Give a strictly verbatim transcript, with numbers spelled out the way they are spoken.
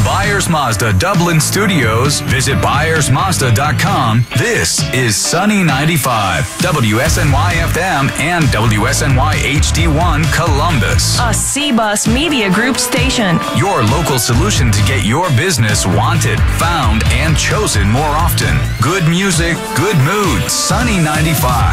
Byers Mazda Dublin Studios, visit byers mazda dot com. This is Sunny ninety-five, W S N Y F M and W S N Y H D one Columbus. A C-Bus Media Group station. Your local solution to get your business wanted, found, and chosen more often. Good music, good mood. Sunny ninety-five.